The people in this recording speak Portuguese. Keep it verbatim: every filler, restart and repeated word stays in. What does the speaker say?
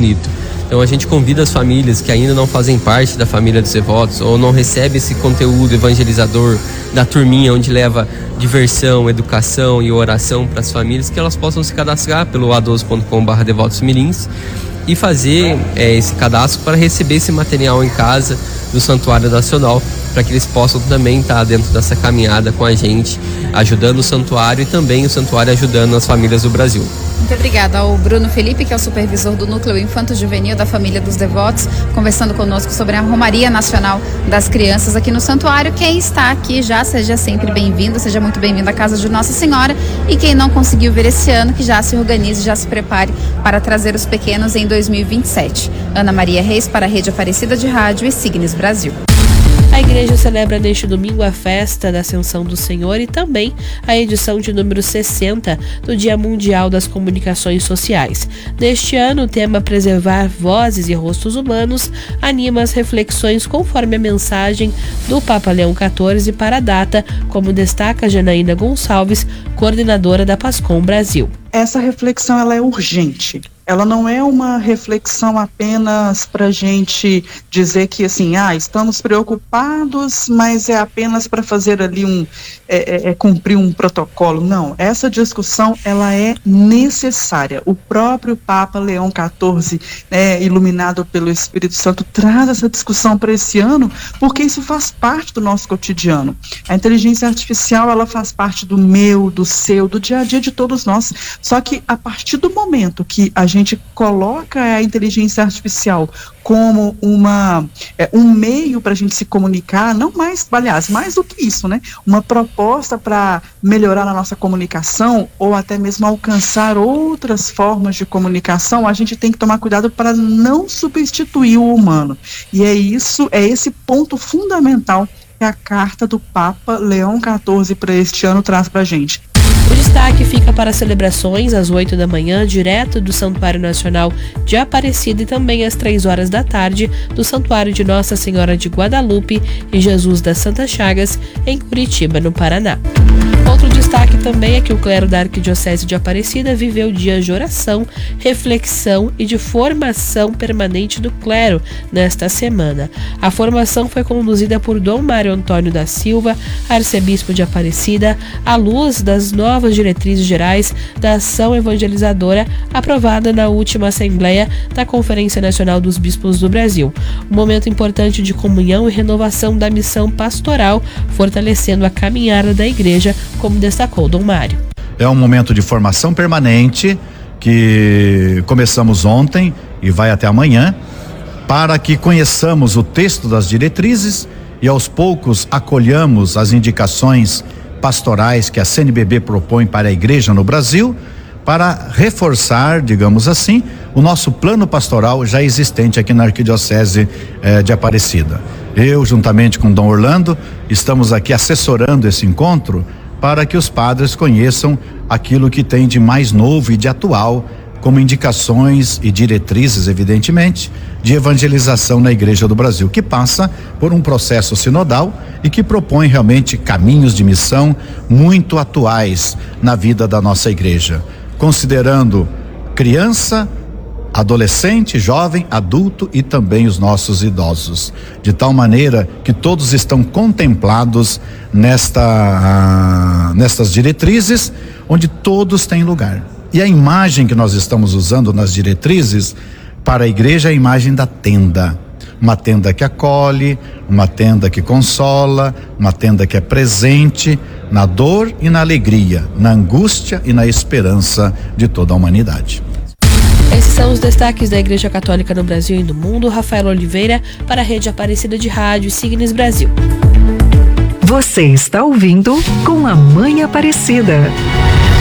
bonito. Então a gente convida as famílias que ainda não fazem parte da família dos devotos ou não recebem esse conteúdo evangelizador da turminha onde leva diversão, educação e oração para as famílias, que elas possam se cadastrar pelo a doze ponto com barra devotos mirins e fazer é, esse cadastro para receber esse material em casa do Santuário Nacional, para que eles possam também estar dentro dessa caminhada com a gente, ajudando o santuário e também o santuário ajudando as famílias do Brasil. Muito obrigada ao Bruno Felipe, que é o supervisor do Núcleo Infanto Juvenil da Família dos Devotos, conversando conosco sobre a Romaria Nacional das Crianças aqui no Santuário. Quem está aqui já, seja sempre bem-vindo, seja muito bem-vindo à Casa de Nossa Senhora, e quem não conseguiu vir esse ano, que já se organize, já se prepare para trazer os pequenos em dois mil e vinte e sete. Ana Maria Reis para a Rede Aparecida de Rádio e Signes Brasil. A igreja celebra neste domingo a festa da Ascensão do Senhor e também a edição de número sessenta do Dia Mundial das Comunicações Sociais. Neste ano, o tema Preservar Vozes e Rostos Humanos anima as reflexões conforme a mensagem do Papa Leão quatorze para a data, como destaca Janaína Gonçalves, coordenadora da PASCOM Brasil. Essa reflexão ela é urgente. Ela não é uma reflexão apenas para a gente dizer que assim, ah, estamos preocupados, mas é apenas para fazer ali um, é, é, é cumprir um protocolo. Não, essa discussão ela é necessária. O próprio Papa Leão quatorze, né, iluminado pelo Espírito Santo, traz essa discussão para esse ano, porque isso faz parte do nosso cotidiano. A inteligência artificial ela faz parte do meu, do seu, do dia a dia de todos nós. Só que a partir do momento que a gente coloca a inteligência artificial como uma, é, um meio para a gente se comunicar, não mais, aliás, mais do que isso, né? Uma proposta para melhorar a nossa comunicação ou até mesmo alcançar outras formas de comunicação, a gente tem que tomar cuidado para não substituir o humano. E é isso, é esse ponto fundamental que a carta do Papa Leão quatorze para este ano traz para a gente. O destaque fica para as celebrações às oito da manhã, direto do Santuário Nacional de Aparecida, e também às três horas da tarde do Santuário de Nossa Senhora de Guadalupe e Jesus das Santas Chagas, em Curitiba, no Paraná. Outro destaque também é que o clero da Arquidiocese de Aparecida viveu dias de oração, reflexão e de formação permanente do clero nesta semana. A formação foi conduzida por Dom Mário Antônio da Silva, arcebispo de Aparecida, à luz das novas diretrizes gerais da ação evangelizadora aprovada na última Assembleia da Conferência Nacional dos Bispos do Brasil. Um momento importante de comunhão e renovação da missão pastoral, fortalecendo a caminhada da igreja, como destacou Dom Mário. É um momento de formação permanente que começamos ontem e vai até amanhã, para que conheçamos o texto das diretrizes e aos poucos acolhamos as indicações pastorais que a C N B B propõe para a igreja no Brasil, para reforçar, digamos assim, o nosso plano pastoral já existente aqui na Arquidiocese eh, de Aparecida. Eu, juntamente com Dom Orlando, estamos aqui assessorando esse encontro para que os padres conheçam aquilo que tem de mais novo e de atual, como indicações e diretrizes, evidentemente, de evangelização na Igreja do Brasil, que passa por um processo sinodal e que propõe realmente caminhos de missão muito atuais na vida da nossa igreja, considerando criança, adolescente, jovem, adulto e também os nossos idosos, de tal maneira que todos estão contemplados nesta, ah, nestas diretrizes, onde todos têm lugar. E a imagem que nós estamos usando nas diretrizes para a igreja é a imagem da tenda. Uma tenda que acolhe, uma tenda que consola, uma tenda que é presente na dor e na alegria, na angústia e na esperança de toda a humanidade. Esses são os destaques da Igreja Católica no Brasil e no mundo. Rafael Oliveira para a Rede Aparecida de Rádio e Signes Brasil. Você está ouvindo Com a Mãe Aparecida.